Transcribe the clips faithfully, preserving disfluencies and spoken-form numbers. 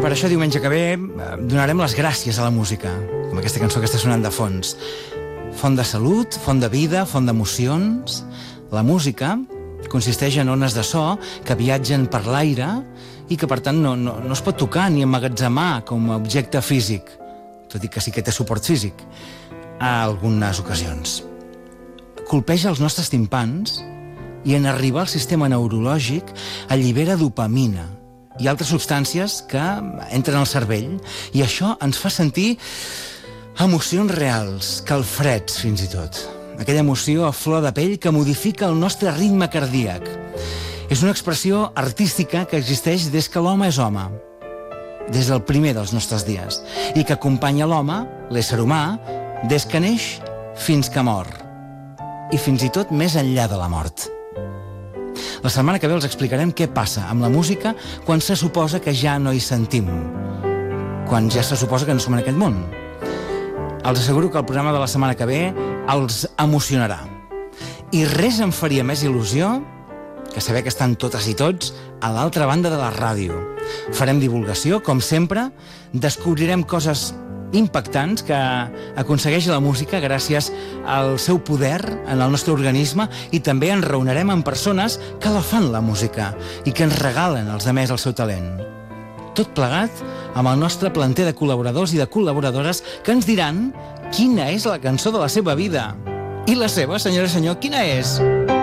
Per això, diumenge que ve, donarem les gràcies a la música, com aquesta cançó que està sonant de fons. Font de salut, font de vida, font d'emocions. La música consisteix en ones de so que viatgen per l'aire i que, per tant, no, no, no es pot tocar ni emmagatzemar com a objecte físic, tot i que sí que té suport físic, a algunes ocasions. Colpeja els nostres timpans i en arribar al sistema neurològic allibera dopamina i altres substàncies que entren al cervell, i això ens fa sentir emocions reals, calfreds fins i tot. Aquella emoció a flor de pell que modifica el nostre ritme cardíac. És una expressió artística que existeix des que l'home és home, des del primer dels nostres dies, i que acompanya l'home, l'ésser humà, des que neix fins que mor, i fins i tot més enllà de la mort. La setmana que ve els explicarem què passa amb la música quan se suposa que ja no hi sentim, quan ja se suposa que no som en aquest món. Els asseguro que el programa de la setmana que ve els emocionarà. I res em faria més il·lusió que saber que estan totes i tots a l'altra banda de la ràdio. Farem divulgació, com sempre, descobrirem coses impactants que aconsegueix la música gràcies al seu poder en el nostre organisme, i també ens reunirem amb persones que la fan, la música, i que ens regalen als altres el seu talent. Tot plegat amb el nostre planter de col·laboradors i de col·laboradores que ens diran quina és la cançó de la seva vida. I la seva, senyora i senyor, quina és?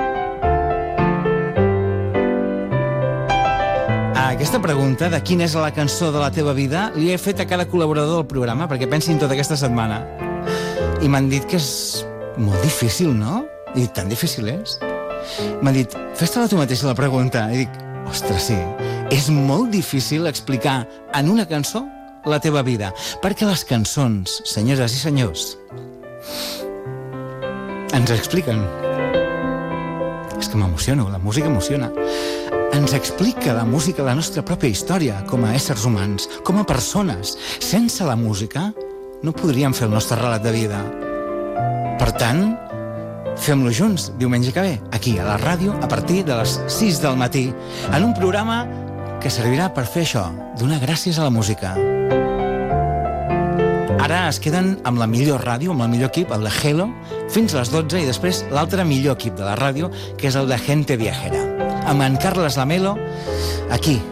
Aquesta pregunta de quina és la cançó de la teva vida li he fet a cada col·laborador del programa perquè pensin tota aquesta setmana. I m'han dit que és molt difícil, no? I tan difícil és. M'han dit, fes-te-la tu mateixa la pregunta. I dic, ostres, sí, és molt difícil explicar en una cançó la teva vida, perquè les cançons, senyores i senyors, ens expliquen. És que m'emociono, la música emociona. Ens explica la música la nostra pròpia història com a éssers humans, com a persones. Sense la música no podríem fer el nostre relat de vida. Per tant, fem-lo junts diumenge que ve, aquí a la ràdio, a partir de les sis del matí, en un programa que servirà per fer això, donar gràcies a la música. Ara es queden amb la millor ràdio, amb el millor equip, el de Hello, fins a les dotze, i després l'altre millor equip de la ràdio, que és el de Gente Viajera. Amb en Carles Lamelo, aquí,